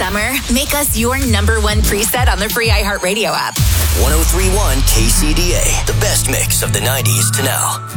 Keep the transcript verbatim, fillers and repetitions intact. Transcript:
summer, make us your number one preset on the free iHeartRadio app. one oh three point one K C D A, the best mix of the nineties to now.